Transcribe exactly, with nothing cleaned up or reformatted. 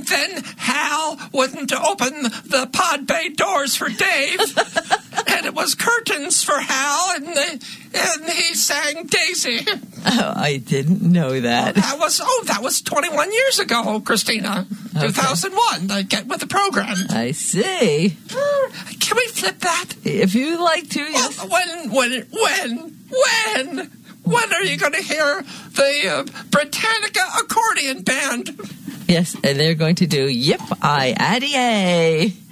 And then Hal wouldn't open the pod bay doors for Dave. And it was curtains for Hal, and, the, and he sang Daisy. Oh, I didn't know that. Oh, that was oh, that was twenty-one years ago, Christina. Okay. two thousand one. I get with the program. I see. Can we flip that? If you'd like to, yes. Well, when, when, when, when, when are you going to hear the uh, Britannica Accordion Band? Yes, and they're going to do Yip, I, Addy, A.